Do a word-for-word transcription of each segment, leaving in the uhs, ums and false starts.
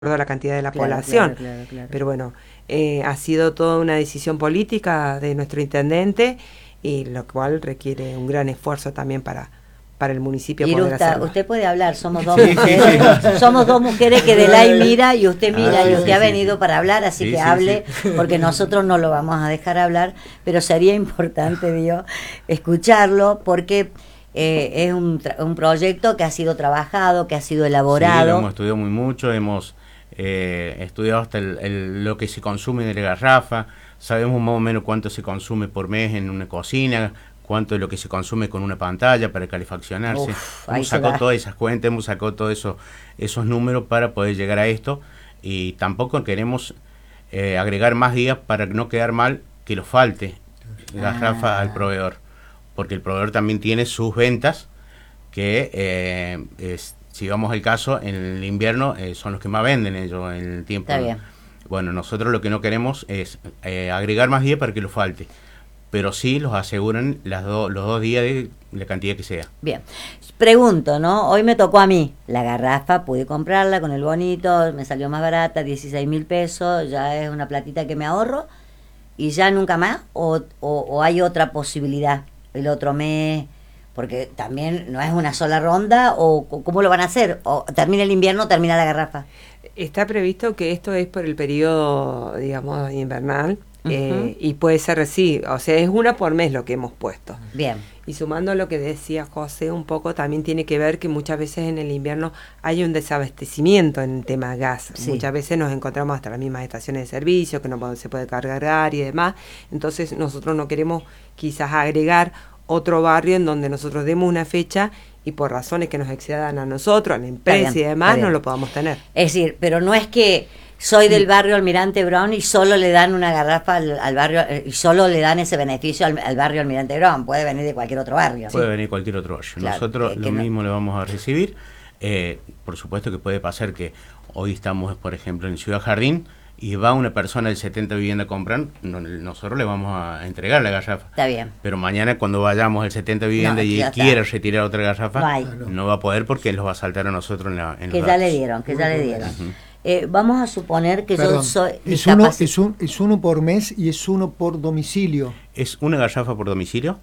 a la cantidad de la Claro, población. claro, claro, claro. Pero bueno, eh, ha sido toda una decisión política de nuestro intendente, y lo cual requiere un gran esfuerzo también para, para el municipio poder Irusta, hacerlo. usted puede hablar, somos dos mujeres, somos dos mujeres que de la y mira y usted mira Ah, y sí, usted sí, ha sí, venido sí. para hablar, así Sí, que sí, hable, sí. porque nosotros no lo vamos a dejar hablar, pero sería importante, digo, escucharlo, porque eh, es un, tra- un proyecto que ha sido trabajado, que ha sido Sí, lo elaborado. hemos estudiado muy mucho, hemos eh, estudiado hasta el, el- lo que se consume de la garrafa, sabemos más o menos cuánto se consume por mes en una cocina, cuánto es lo que se consume con una pantalla para calefaccionarse. Uf, ahí Hemos se sacado va. todas esas cuentas, hemos sacado todos eso, esos números para poder llegar a esto, y tampoco queremos eh, agregar más días para no quedar mal que lo falte garrafa Ah. al proveedor, porque el proveedor también tiene sus ventas que eh, es, si vamos al caso, en el invierno eh, son los que más venden ellos en el tiempo. Está bien. Bueno, nosotros lo que no queremos es eh, agregar más días para que lo falte, pero sí los aseguran las do, los dos días de la cantidad que sea. Bien, pregunto, ¿no? Hoy me tocó a mí la garrafa, pude comprarla con el bonito, me salió más barata, dieciséis mil pesos, ya es una platita que me ahorro, y ya nunca más, o, o, o hay otra posibilidad el otro mes, porque también no es una sola ronda, o o cómo lo van a hacer, o termina el invierno, termina la garrafa. Está previsto que esto es por el periodo, digamos, invernal, Ujú. eh, y puede ser así, o sea, es una por mes lo que hemos puesto. Bien, Y sumando lo que decía José un poco, también tiene que ver que muchas veces en el invierno hay un desabastecimiento en el tema gas. Sí. Muchas veces nos encontramos hasta las mismas estaciones de servicio, que no po- se puede cargar y demás. Entonces nosotros no queremos quizás agregar otro barrio en donde nosotros demos una fecha y por razones que nos excedan a nosotros, a la empresa bien, y está demás, bien. no lo podamos tener. es decir, pero no es que soy del barrio Almirante Brown y solo le dan una garrafa al, al barrio, eh, y solo le dan ese beneficio al, al barrio Almirante Brown, puede venir de cualquier otro barrio. Puede venir cualquier otro barrio. Claro, Nosotros que- lo que no- mismo le vamos a recibir. Eh, por supuesto que puede pasar que hoy estamos, por ejemplo, en Ciudad Jardín y va una persona del setenta vivienda a comprar, no- nosotros le vamos a entregar la garrafa. Está bien. Pero mañana cuando vayamos al setenta vivienda No, y ya él está. quiera retirar otra garrafa, No hay. no va a poder porque los va a saltar a nosotros en, la, en Que los ya datos. le dieron, que ya le dieron. Ujú. Eh, vamos a suponer que yo Perdón, soy es, uno, discapaci- es, un, es uno por mes y es uno por domicilio. Es una garrafa por domicilio.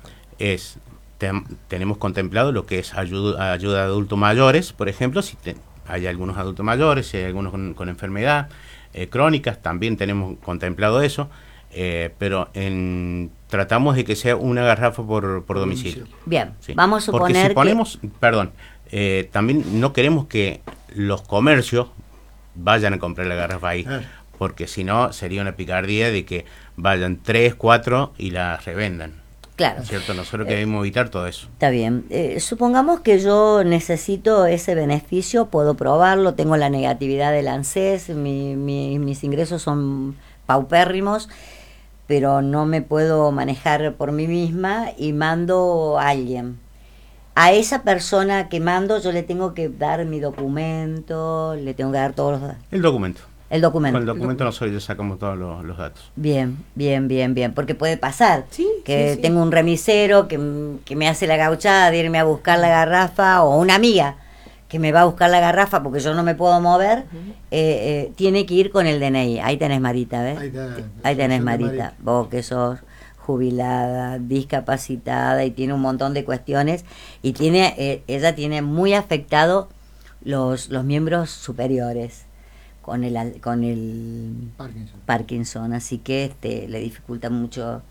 Es tem- tenemos contemplado lo que es ayuda, ayuda a adultos mayores, por ejemplo, si te- hay algunos adultos mayores, si hay algunos con, con enfermedad eh, crónicas, también tenemos contemplado eso, eh, pero en, tratamos de que sea una garrafa por, por domicilio. Bien, Sí. vamos a Porque suponer si ponemos, perdón, eh, también no queremos que los comercios vayan a comprar la garrafa ahí, Claro. porque si no sería una picardía de que vayan tres, cuatro y la revendan. que, claro, ¿Cierto? Nosotros queremos evitar todo eso. está bien. Eh, supongamos que yo necesito ese beneficio, puedo probarlo, tengo la negatividad del ANSES, mi, mi- mis ingresos son paupérrimos, pero no me puedo manejar por mí misma y mando a alguien. A esa persona que mando yo le tengo que dar mi documento, le tengo que dar todos los El documento. el documento. Con el documento nosotros ya sacamos todos los, los datos. Bien, bien, bien, bien, porque puede pasar Sí, que sí, sí. tengo un remisero que, m- que me hace la gauchada de irme a buscar la garrafa, o una amiga que me va a buscar la garrafa porque yo no me puedo mover, eh, eh, tiene que ir con el D N I. Ahí tenés, Marita, ¿ves? Ahí está, Ahí tenés, solución de Marita. Marita. Vos que sos jubilada, discapacitada y tiene un montón de cuestiones, y tiene eh, ella tiene muy afectado los, los miembros superiores con el al- con el Parkinson. Parkinson, así que este le dificulta mucho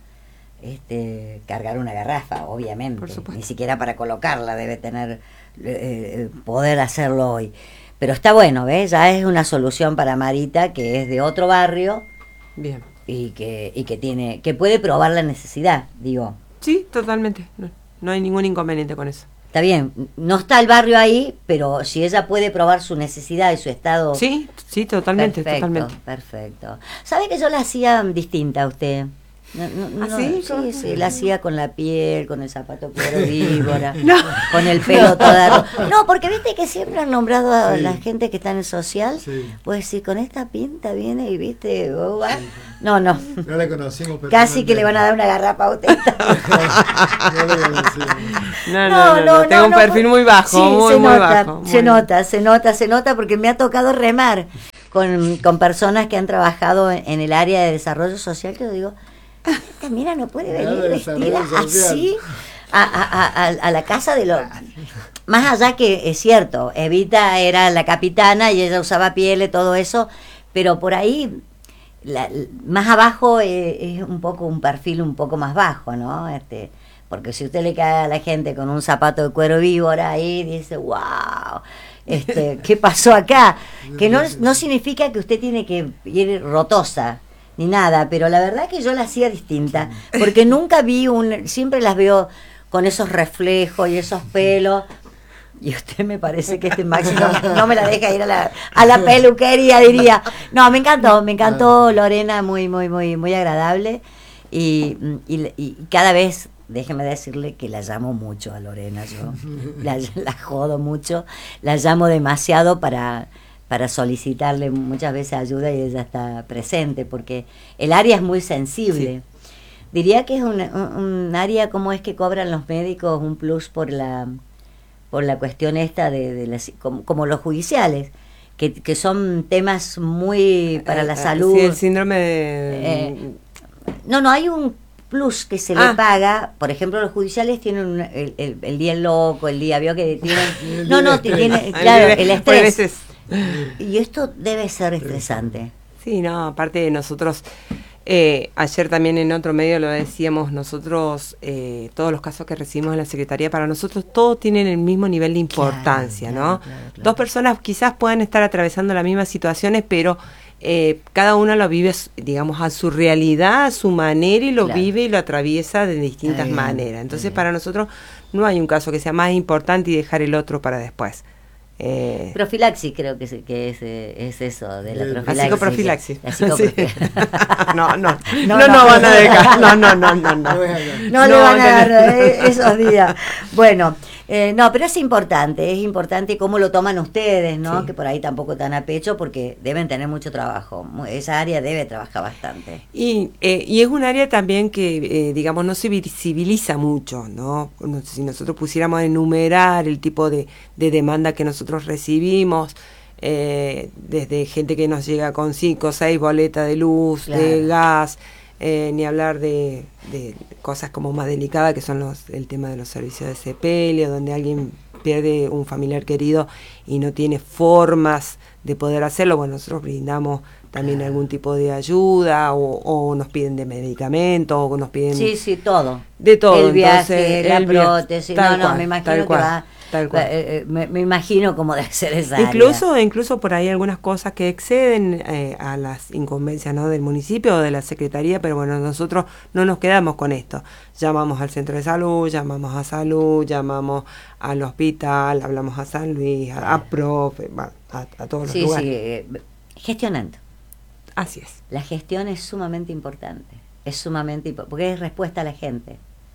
este cargar una garrafa, obviamente. Por supuesto. Ni siquiera para colocarla debe tener eh, poder hacerlo hoy. Pero está bueno, ¿ves? Ya es una solución para Marita, que es de otro barrio Bien. y que y que tiene que puede probar la necesidad, digo. Sí, totalmente. No, no hay ningún inconveniente con eso. Está bien, no está el barrio ahí, pero si ella puede probar su necesidad y su estado. Sí, sí, totalmente, perfecto, totalmente. perfecto. ¿Sabe que yo la hacía distinta a usted? No, no, ¿Ah, no, sí? sí, sí, la hacía con la piel, con el zapato cuero víbora, no. Con el pelo toda... No, porque viste que siempre han nombrado a sí. la gente que está en el social, sí. Pues si con esta pinta viene y viste... Oh, va. Sí. No, no. No la conocimos. Casi que le van a dar una garrapa a usted. no, no, no, no, no, no, tengo no, un perfil muy bajo, sí, muy, se muy nota, bajo. Se muy... nota, se nota, se nota, porque me ha tocado remar con, con personas que han trabajado en, en el área de desarrollo social, que yo digo... Esta mira no puede venir vestida así a, a, a, a la casa de los... Más allá que es cierto, Evita era la capitana y ella usaba pieles, todo eso, pero por ahí, la, más abajo eh, es un poco un perfil un poco más bajo, ¿no? Este, porque si usted le cae a la gente con un zapato de cuero víbora ahí, dice, wow, este, ¿qué pasó acá? Que no, no significa que usted tiene que ir rotosa, ni nada, pero la verdad que yo la hacía distinta, porque nunca vi un, siempre las veo con esos reflejos y esos pelos, y usted me parece que este Maxi no, no me la deja ir a la, a la peluquería, diría. No, me encantó, me encantó Lorena, muy, muy, muy, muy agradable, y, y, y cada vez, déjeme decirle que la llamo mucho a Lorena, yo la, la jodo mucho, la llamo demasiado para... para solicitarle muchas veces ayuda y ella está presente, porque el área es muy sensible. Sí. Diría que es un, un, un área como es que cobran los médicos un plus por la por la cuestión esta de, de las, como, como los judiciales, que, que son temas muy para la salud. Sí, el síndrome de... Eh, no, no, hay un plus que se ah. le paga, por ejemplo, los judiciales tienen un, el, el, el día loco, el día, vio que tienen... no, no, tiene, claro, el estrés. Y esto debe ser estresante. Sí, no, aparte de nosotros, eh, ayer también en otro medio lo decíamos, nosotros, eh, todos los casos que recibimos en la Secretaría, para nosotros todos tienen el mismo nivel de importancia, claro, ¿no? Claro, claro, claro. Dos personas quizás puedan estar atravesando las mismas situaciones, pero eh, cada uno lo vive, digamos, a su realidad, a su manera, y lo claro. vive y lo atraviesa de distintas bien, maneras. Entonces, bien. Para nosotros no hay un caso que sea más importante y dejar el otro para después. Eh, profilaxis creo que es, que es, es eso de la profilaxis. La psicoprofilaxis. La psicoprofilaxis. Sí. no, no, no, no, no van a dejar. No, no, no, no, no. No le van a dar esos días. Bueno, eh, no, pero es importante, es importante cómo lo toman ustedes, ¿no? Sí. Que por ahí tampoco están a pecho porque deben tener mucho trabajo. Esa área debe trabajar bastante. Y, eh, y es un área también que, eh, digamos, no se visibiliza mucho, ¿no? Si nosotros pusiéramos a enumerar el tipo de, de demanda que nosotros recibimos, eh, desde gente que nos llega con cinco o seis boletas de luz, claro. de gas, eh, ni hablar de, de cosas como más delicadas, que son los el tema de los servicios de sepelio, donde alguien pierde un familiar querido y no tiene formas de poder hacerlo. Bueno, nosotros brindamos también claro. algún tipo de ayuda, o, o nos piden de medicamentos, o nos piden... Sí, sí, todo. De todo. El viaje, Entonces, la el prótesis, no, no, cual, me imagino que va... Tal cual. Eh, me, me imagino cómo debe ser esa incluso área. Incluso por ahí algunas cosas que exceden eh, a las incumbencias, ¿no? del municipio o de la secretaría, pero bueno, nosotros no nos quedamos con esto. Llamamos al centro de salud, llamamos a salud, llamamos al hospital, hablamos a San Luis, a, a Profe, a, a todos los sí, lugares. Sí, eh, gestionando. Así es. La gestión es sumamente importante, es sumamente importante, porque es respuesta a la gente.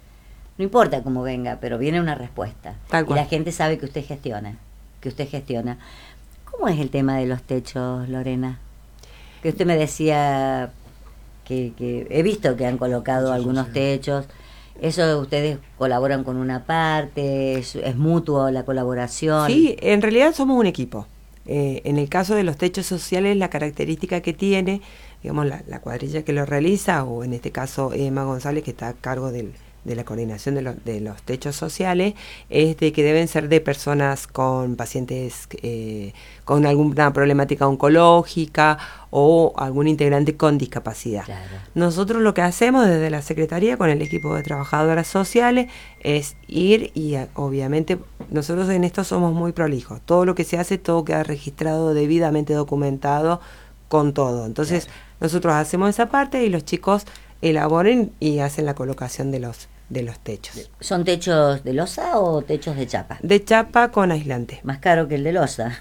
No importa cómo venga, pero viene una respuesta. Tal cual. Y la gente sabe que usted gestiona, que usted gestiona. ¿Cómo es el tema de los techos, Lorena? Que usted me decía que, que he visto que han colocado algunos techos. ¿Eso ustedes colaboran con una parte? ¿Es, es mutuo la colaboración? Sí, en realidad somos un equipo. Eh, en el caso de los techos sociales, la característica que tiene, digamos, la, la cuadrilla que lo realiza, o en este caso Emma González, que está a cargo del de la coordinación de, lo, de los techos sociales, es de que deben ser de personas con pacientes eh, con alguna problemática oncológica o algún integrante con discapacidad. Claro. Nosotros lo que hacemos desde la Secretaría con el equipo de trabajadoras sociales es ir y obviamente nosotros en esto somos muy prolijos. Todo lo que se hace, todo queda registrado, debidamente documentado con todo. Entonces claro. nosotros hacemos esa parte y los chicos elaboren y hacen la colocación de los de los techos. ¿Son techos de losa o techos de chapa? De chapa con aislante. Más caro que el de losa.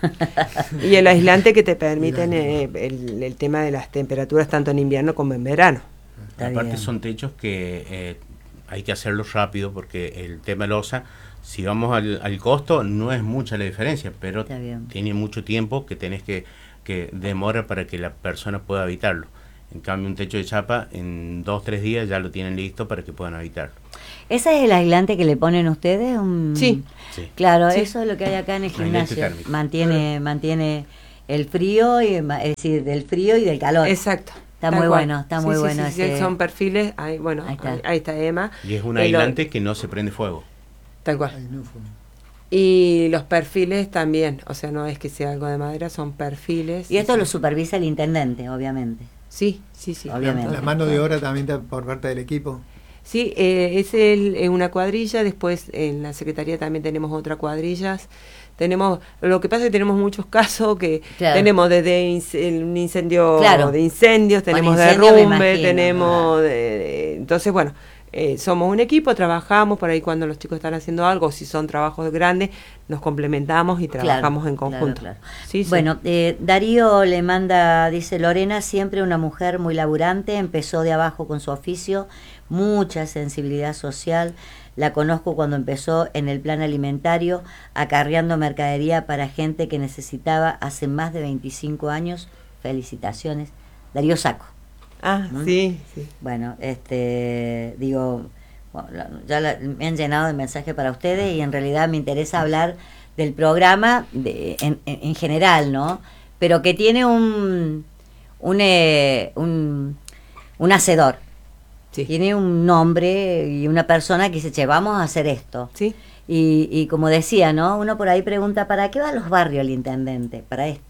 Y el aislante que te permiten eh, el, el tema de las temperaturas tanto en invierno como en verano. Está Aparte bien. son techos que eh, hay que hacerlo rápido porque el tema losa, si vamos al, al costo, no es mucha la diferencia, pero Está bien. tiene mucho tiempo que tenés que, que demora para que la persona pueda habitarlo. En cambio, un techo de chapa, en dos, tres días ya lo tienen listo para que puedan habitarlo. ¿Ese es el aislante que le ponen ustedes? Un... Sí. Sí. Claro, Sí. eso es lo que hay acá en el Aislante gimnasio. térmico. Mantiene, mantiene el frío, y, es decir, del frío y del calor. Exacto. Está tal muy cual. bueno, está Sí, muy sí, bueno sí, sí, ese- son perfiles, ahí, bueno, Ahí está. ahí, ahí está Emma. Y es un Eh, lo- aislante que no se prende fuego. Tal cual. Ay, no fue. Y los perfiles también, o sea, no es que sea algo de madera, son perfiles. Y esto Sí, lo supervisa el intendente, obviamente. Sí, sí, sí. Obviamente. La mano de obra también está por parte del equipo. Sí, eh, es el, eh, una cuadrilla, después en la Secretaría también tenemos otras cuadrillas. Tenemos, lo que pasa es que tenemos muchos casos que Claro. tenemos desde inc- el- un incendio Claro. de incendios, Con tenemos incendio me derrumbe, imagino, tenemos de- de- entonces bueno, eh, somos un equipo, trabajamos por ahí cuando los chicos están haciendo algo, si son trabajos grandes, nos complementamos y trabajamos Claro, en conjunto. claro, claro. Sí, sí. Bueno, eh, Darío le manda, dice Lorena, siempre una mujer muy laburante, empezó de abajo con su oficio, mucha sensibilidad social, la conozco cuando empezó en el plan alimentario, acarreando mercadería para gente que necesitaba hace más de veinticinco años. Felicitaciones. Darío Saco. Ah, ¿Mm? sí, sí. Bueno, este, digo, bueno, la- ya la- me han llenado de mensajes para ustedes y en realidad me interesa hablar del programa de, en, en- en general, ¿no? Pero que tiene un, un, eh, un, un hacedor, Sí. tiene un nombre y una persona que dice, che, vamos a hacer esto. Sí. Y, y como decía, ¿no? Uno por ahí pregunta, ¿para qué va a los barrios el intendente? Para esto.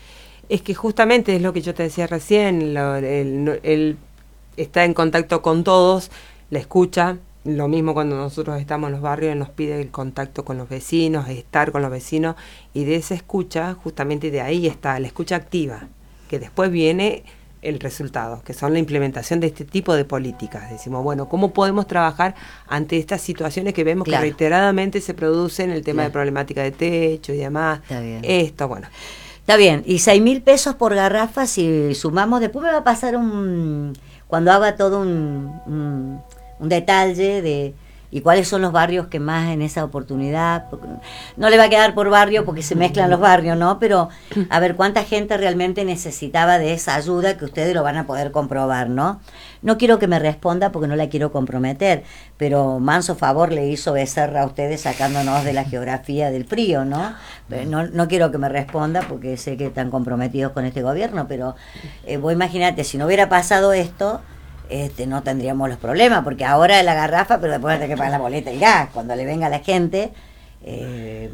Es que justamente es lo que yo te decía recién, lo- el- él está en contacto con todos, la escucha, lo mismo cuando nosotros estamos en los barrios, él nos pide el contacto con los vecinos, estar con los vecinos, y de esa escucha, justamente de ahí está la escucha activa, que después viene el resultado, que son la implementación de este tipo de políticas. Decimos, bueno, ¿cómo podemos trabajar ante estas situaciones que vemos Claro. que reiteradamente se producen, el tema Claro. de problemática de techo y demás? Está bien. Esto, bueno. Está bien, y seis mil pesos por garrafa si sumamos, después me va a pasar un, cuando haga todo un, un, un detalle de y cuáles son los barrios que más en esa oportunidad, porque no le va a quedar por barrio porque se mezclan los barrios, ¿no? Pero a ver cuánta gente realmente necesitaba de esa ayuda que ustedes lo van a poder comprobar, ¿no? No quiero que me responda porque no la quiero comprometer, pero manso favor le hizo Becerra a ustedes sacándonos de la geografía del frío, ¿no? Pero no, no quiero que me responda porque sé que están comprometidos con este gobierno, pero eh, vos imagínate, si no hubiera pasado esto, este, no tendríamos los problemas, porque ahora la garrafa, pero después hay que pagar la boleta y gas. Cuando le venga la gente, eh,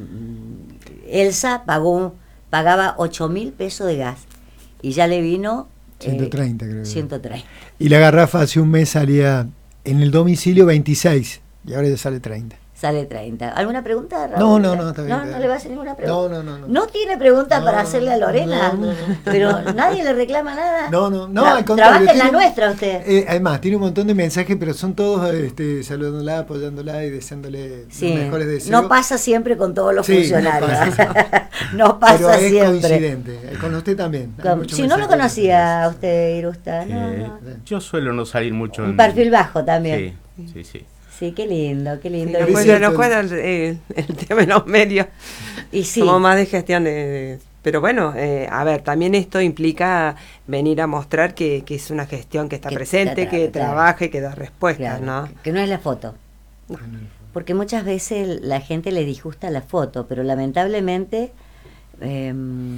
Elsa pagó pagaba ocho mil pesos de gas y ya le vino ciento treinta, eh, creo. ciento treinta. Y la garrafa hace un mes salía en el domicilio veintiséis y ahora ya sale treinta. Sale treinta. ¿Alguna pregunta, Raúl? No, no, no, está bien, No, está no bien. le va a hacer ninguna pregunta. No, no, no, no. ¿No tiene pregunta No, para no, hacerle a Lorena? no, no, no. Pero nadie le reclama nada. No, no, no, Tra- al contrario. Trabaja en la tiene- nuestra usted. Eh, además, tiene un montón de mensajes, pero son todos este, saludándola, apoyándola y deseándole Sí, los mejores deseos. no pasa siempre con todos los Sí, no funcionarios. pasa. No pasa, pero es siempre. coincidente. Eh, Con usted también. Hay Con- muchos si no lo mensajes. conocía a usted, Irusta, no, Eh, no. Yo suelo no salir mucho Un en- perfil bajo también. Sí, sí, sí. Sí, qué lindo, qué Sí, lindo. nos Es cuesta, cierto. nos cuesta el, el- el tema de los medios. Y sí, Somos más de gestión de... de- pero bueno, eh, a ver, también esto implica venir a mostrar que, que es una gestión que está Que presente, está- que claro. trabaja y que da respuestas, claro, ¿no? que- que no es la foto. Porque muchas veces la gente le disgusta la foto, pero lamentablemente, eh,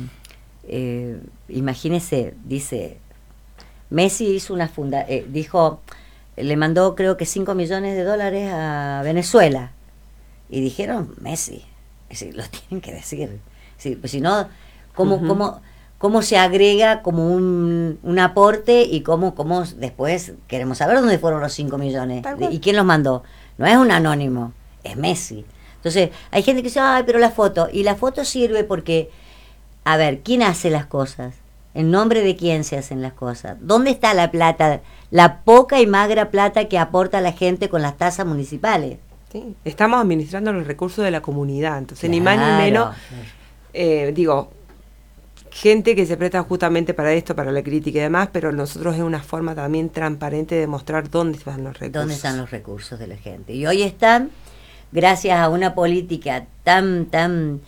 eh, imagínese, dice, Messi hizo una funda, eh, dijo, le mandó creo que cinco millones de dólares a Venezuela. Y dijeron, Messi, es decir, lo tienen que decir. Sí, pues si no, ¿cómo, Ujú. cómo, cómo se agrega como un, un aporte y cómo, cómo después queremos saber dónde fueron los cinco millones? Tal cual. ¿Y quién los mandó? No es un anónimo, es Messi. Entonces, hay gente que dice, ay, pero la foto. Y la foto sirve porque, a ver, ¿quién hace las cosas? ¿En nombre de quién se hacen las cosas? ¿Dónde está la plata, la poca y magra plata que aporta la gente con las tasas municipales? Sí, estamos administrando los recursos de la comunidad, entonces ni más ni menos, eh, digo, gente que se presta justamente para esto, para la crítica y demás, pero nosotros es una forma también transparente de mostrar dónde están los recursos. ¿Dónde están los recursos de la gente? Y hoy están, gracias a una política tan, tan,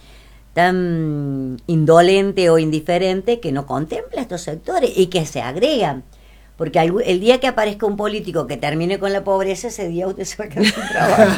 tan indolente o indiferente que no contempla estos sectores y que se agregan. Porque el día que aparezca un político que termine con la pobreza, ese día usted se va a quedar sin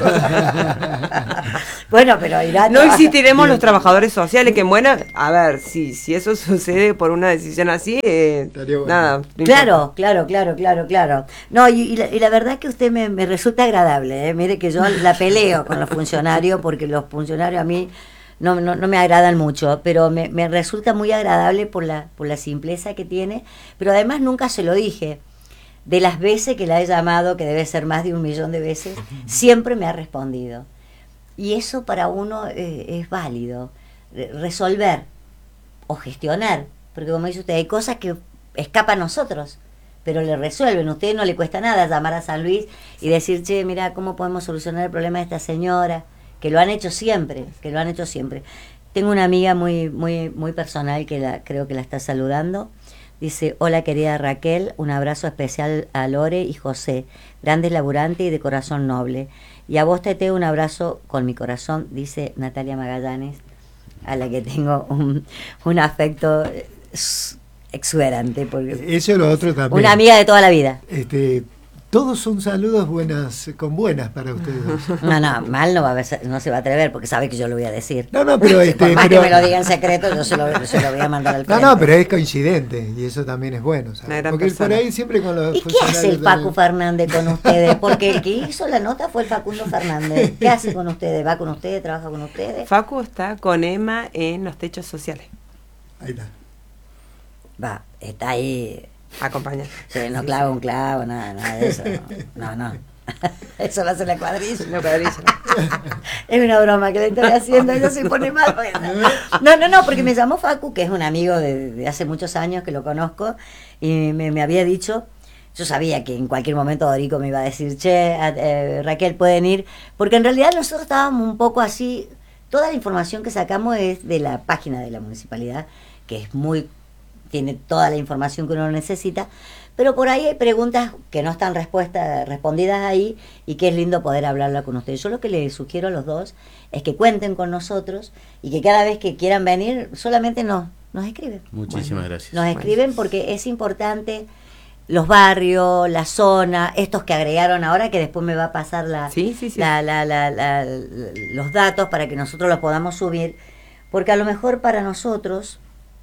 trabajo. Bueno, pero irá no existiremos los trabajadores sociales, que bueno, a ver, si, si eso sucede por una decisión así, eh, bueno. nada. No claro, importa. claro, claro, claro, claro. No, y, y, la, y la verdad que usted me, me resulta agradable, ¿eh? Mire que yo la peleo con los funcionarios, porque los funcionarios a mí no, no, no me agradan mucho, pero me, me resulta muy agradable por la, por la simpleza que tiene, pero además nunca se lo dije. De las veces que la he llamado, que debe ser más de un millón de veces, siempre me ha respondido. Y eso para uno eh, es válido, resolver o gestionar, porque como dice usted, hay cosas que escapan a nosotros, pero le resuelven. A usted no le cuesta nada llamar a San Luis y decir, che, mira, ¿cómo podemos solucionar el problema de esta señora? Que lo han hecho siempre, que lo han hecho siempre. Tengo una amiga muy, muy, muy personal que la, creo que la está saludando. Dice, hola querida Raquel, un abrazo especial a Lore y José, grandes laburantes y de corazón noble. Y a vos, Tete, un abrazo con mi corazón, dice Natalia Magallanes, a la que tengo un, un afecto exuberante. Porque eso es lo otro también. Una amiga de toda la vida. Este, todos son saludos buenas, con buenas para ustedes. No, no, mal no va a ver, no se va a atrever porque sabe que yo lo voy a decir. No, no, pero este, por más pero, que me lo diga en secreto, yo se lo, se lo voy a mandar al frente. No, no, pero es coincidente y eso también es bueno, ¿sabes? Porque persona. Por ahí siempre con los ¿Y qué hace el Facu Fernández con ustedes? Porque el que hizo la nota fue el Facundo Fernández. ¿Qué hace con ustedes? ¿Va con ustedes? ¿Trabaja con ustedes? Facu está con Emma en los techos sociales. Ahí está. Va, está ahí. Acompaña. Sí, no clava un clavo, nada, nada de eso. No, no. Eso lo hace la cuadrilla. La cuadrilla. Es una broma que le estoy haciendo, ella se pone mal. No, no, no, porque me llamó Facu, que es un amigo de, de hace muchos años que lo conozco, y me, me había dicho, yo sabía que en cualquier momento Dorico me iba a decir, che, eh, Raquel, pueden ir, porque en realidad nosotros estábamos un poco así, toda la información que sacamos es de la página de la municipalidad, que es muy, tiene toda la información que uno necesita, pero por ahí hay preguntas que no están respuestas, respondidas ahí y que es lindo poder hablarla con ustedes. Yo lo que les sugiero a los dos es que cuenten con nosotros y que cada vez que quieran venir solamente nos, nos escriben. Muchísimas bueno, gracias. Nos escriben porque es importante los barrios, la zona, estos que agregaron ahora, que después me va a pasar la, sí, sí, sí. La, la, la, la, la, los datos para que nosotros los podamos subir, porque a lo mejor para nosotros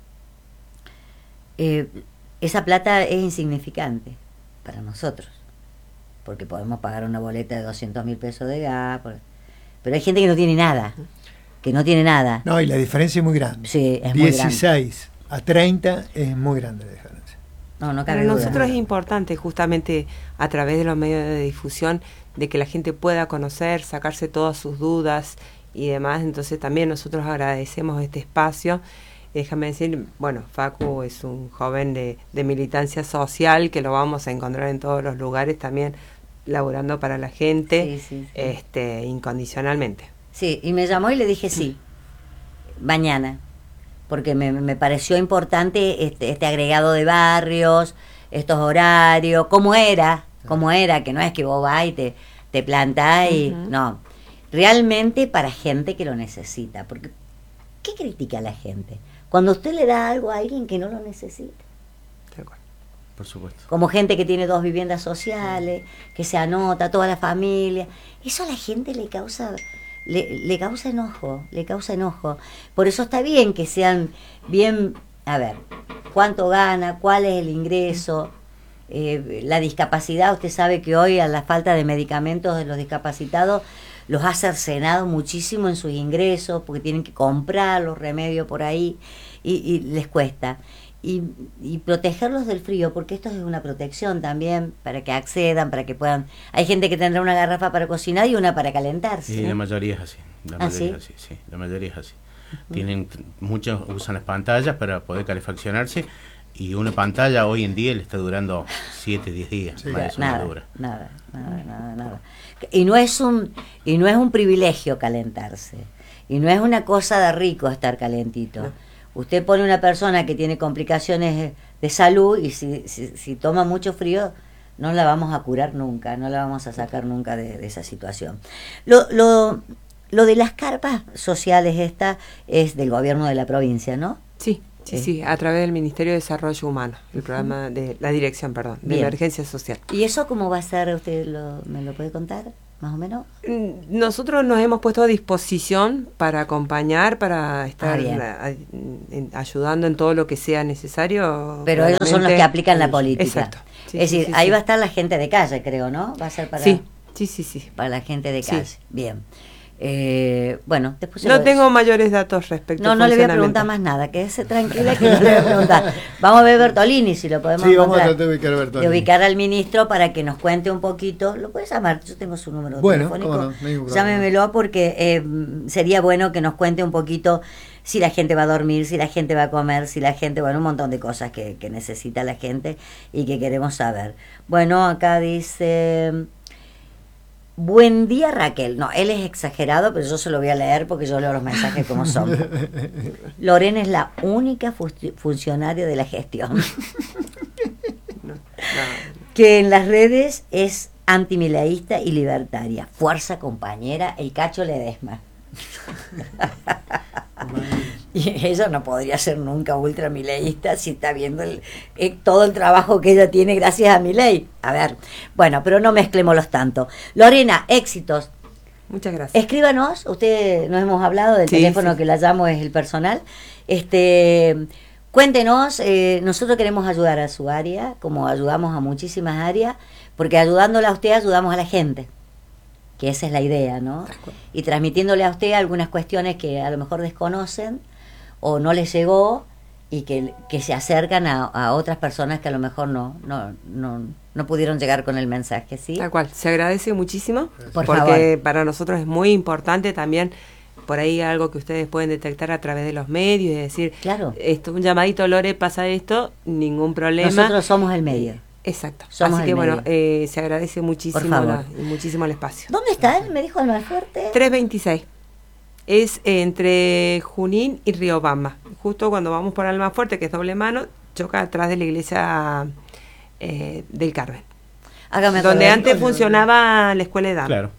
eh, esa plata es insignificante para nosotros, porque podemos pagar una boleta de doscientos mil pesos de gas, por, pero hay gente que no tiene nada, que no tiene nada. No, y la diferencia es muy grande. Sí, es dieciséis muy grande. A treinta es muy grande la diferencia. No, no cabe Para duda. nosotros es importante justamente a través de los medios de difusión de que la gente pueda conocer, sacarse todas sus dudas y demás. Entonces también nosotros agradecemos este espacio. Déjame decir, bueno, Facu es un joven de, de militancia social que lo vamos a encontrar en todos los lugares también laburando para la gente, sí, sí, sí. este incondicionalmente. Sí, y me llamó y le dije sí, mañana, porque me, me pareció importante este, este agregado de barrios, estos horarios, cómo era, cómo era, que no es que vos vas y te, te plantás y... Uh-huh. No, realmente para gente que lo necesita, porque ¿qué critica la gente? Cuando usted le da algo a alguien que no lo necesita. De acuerdo. Por supuesto. Como gente que tiene dos viviendas sociales, que se anota, toda la familia. Eso a la gente le causa, le, le causa enojo, le causa enojo. Por eso está bien que sean bien, a ver, cuánto gana, cuál es el ingreso, eh, la discapacidad. Usted sabe que hoy a la falta de medicamentos de los discapacitados los ha cercenado muchísimo en sus ingresos porque tienen que comprar los remedios por ahí y, y les cuesta. Y, y protegerlos del frío, porque esto es una protección también para que accedan, para que puedan... Hay gente que tendrá una garrafa para cocinar y una para calentarse. Sí, ¿eh? La mayoría es así. La ¿Ah, mayoría sí? es así, sí, la mayoría es así. Uh-huh. Tienen, muchos usan las pantallas para poder calefaccionarse y una pantalla hoy en día le está durando siete, diez días. Sí. Más Nada, dura. nada, nada, nada, nada. Y no es un y no es un privilegio calentarse. Y no es una cosa de rico estar calentito. No. Usted pone una persona que tiene complicaciones de salud y si, si, si toma mucho frío, no la vamos a curar nunca, no la vamos a sacar nunca de, de esa situación. Lo, lo, lo de las carpas sociales esta es del gobierno de la provincia, ¿no? Sí, sí, eh. sí, a través del Ministerio de Desarrollo Humano, el programa de la dirección, perdón, de Bien. Emergencia Social. ¿Y eso cómo va a ser? ¿Usted lo, me lo puede contar? Más o menos. Nosotros nos hemos puesto a disposición para acompañar, para estar ah, a, en, ayudando en todo lo que sea necesario. Pero ellos son los que aplican la política. Exacto. Sí, es sí, decir, sí, ahí sí. va a estar la gente de calle, creo, ¿no? Va a ser para sí, sí, sí, sí. para la gente de calle. Sí. Bien. Eh, bueno, después no tengo des... mayores datos respecto no, al no le voy a preguntar más nada, quédese tranquila que no le voy a preguntar. Vamos a ver Bertolini, si lo podemos sí, vamos a tratar de ubicar, a Bertolini. de ubicar al ministro para que nos cuente un poquito. Lo puedes llamar, yo tengo su número bueno, telefónico. No, no llámemelo porque eh, sería bueno que nos cuente un poquito si la gente va a dormir, si la gente va a comer, si la gente, bueno, un montón de cosas que, que necesita la gente y que queremos saber. Bueno, acá dice... Buen día, Raquel. No, él es exagerado, pero yo se lo voy a leer porque yo leo los mensajes como son. Lorena es la única fu- funcionaria de la gestión. No, no. Que en las redes es antimileísta y libertaria. Fuerza, compañera, el Cacho Ledesma. Y ella no podría ser nunca ultramileísta si está viendo el, eh, todo el trabajo que ella tiene gracias a Milei. A ver, bueno, pero no mezclémoslos tanto. Lorena, éxitos. Muchas gracias. Escríbanos, usted nos hemos hablado del sí, teléfono sí. que la llamo es el personal. Este, cuéntenos, eh, nosotros queremos ayudar a su área, como ayudamos a muchísimas áreas, porque ayudándola a usted ayudamos a la gente. Que esa es la idea, ¿no? Y transmitiéndole a usted algunas cuestiones que a lo mejor desconocen o no les llegó y que, que se acercan a, a otras personas que a lo mejor no, no, no, no pudieron llegar con el mensaje, ¿sí? Tal cual, se agradece muchísimo Por porque favor. Para nosotros es muy importante también por ahí algo que ustedes pueden detectar a través de los medios y decir, claro. esto, un llamadito, Lore, pasa esto, ningún problema. Nosotros somos el medio. Exacto. Somos Así que el bueno, medio. eh, se agradece muchísimo la, muchísimo el espacio. ¿Dónde está él? Me dijo Almafuerte. trescientos veintiséis. Es entre Junín y Riobamba. Justo cuando vamos por Almafuerte, que es doble mano, choca atrás de la iglesia eh, del Carmen. Hágame donde acordar. antes funcionaba la escuela de edad. Claro.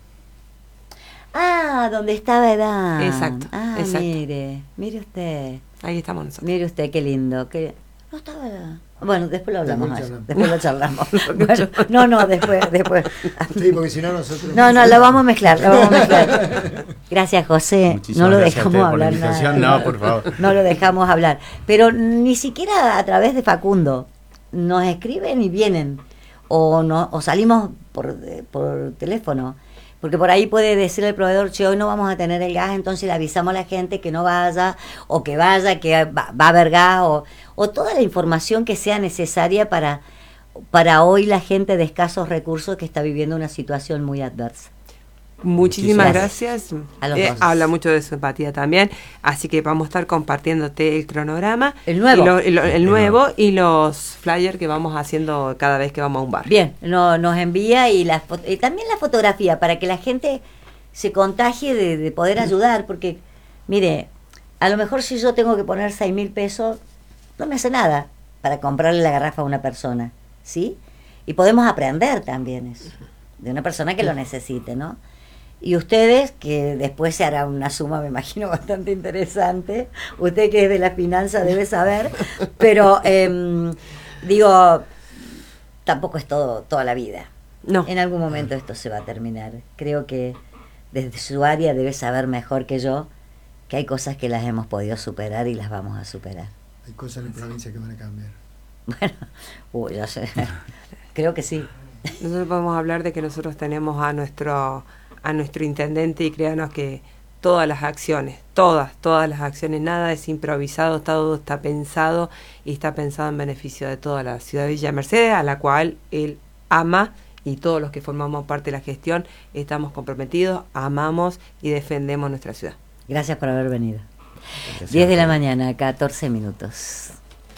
Ah, donde estaba edad. Exacto, Ah, exacto. mire, mire usted. Ahí estamos nosotros. Mire usted qué lindo. Que no estaba edad. Bueno, después lo hablamos. Después Después, charlamos. después lo charlamos. Bueno, no, no, después, después. Sí, porque si no nosotros... No, no, lo vamos a mezclar, lo vamos a mezclar. Gracias, José. Muchísimas no lo gracias a dejamos ustedes por la hablar invitación. nada. No, por favor. No lo dejamos hablar. Pero ni siquiera a través de Facundo. Nos escriben y vienen. O no, o salimos por, por teléfono. Porque por ahí puede decir el proveedor, che, hoy no vamos a tener el gas, entonces le avisamos a la gente que no vaya, o que vaya, que va, va a haber gas, o, o toda la información que sea necesaria para, para hoy la gente de escasos recursos que está viviendo una situación muy adversa. Muchísimas Gracias. gracias. A los Eh, dos. habla mucho de su empatía también, así que vamos a estar compartiéndote el cronograma, El nuevo. y lo- y lo- el El nuevo nuevo. y los flyers que vamos haciendo cada vez que vamos a un bar. Bien, no, nos envía y, la, fo- y también la fotografía para que la gente se contagie de, de poder ayudar, porque, mire, a lo mejor si yo tengo que poner seis mil pesos, no me hace nada para comprarle la garrafa a una persona, ¿sí? Y podemos aprender también eso, de una persona que lo necesite, ¿no? Y ustedes, que después se hará una suma, me imagino, bastante interesante. Usted que es de la finanza debe saber. Pero, eh, digo, tampoco es todo toda la vida. No, En algún momento esto se va a terminar. Creo que desde su área debe saber mejor que yo que hay cosas que las hemos podido superar y las vamos a superar. Hay cosas en la provincia que van a cambiar. Bueno, uy, ya sé. Creo que sí. nosotros podemos hablar de que nosotros tenemos a nuestro a nuestro intendente y créanos que todas las acciones, todas, todas las acciones, nada es improvisado, todo está pensado y está pensado en beneficio de toda la ciudad de Villa Mercedes, a la cual él ama y todos los que formamos parte de la gestión estamos comprometidos, amamos y defendemos nuestra ciudad. Gracias por haber venido. Gracias diez de la a ustedes. mañana, catorce minutos.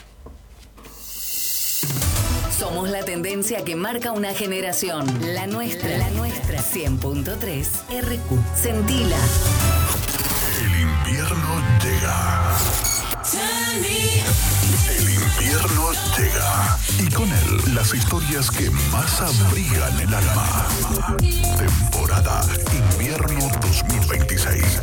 Somos la tendencia que marca una generación. La nuestra. La nuestra. cien punto tres R Q. Sentila. El invierno llega. El invierno llega y con él las historias que más abrigan el alma. Temporada Invierno dos mil veintiséis.